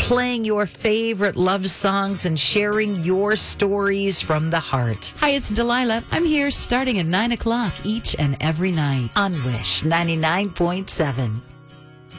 playing your favorite love songs and sharing your stories from the heart. Hi, it's Delilah. I'm here starting at 9 o'clock each and every night. On Wish 99.7.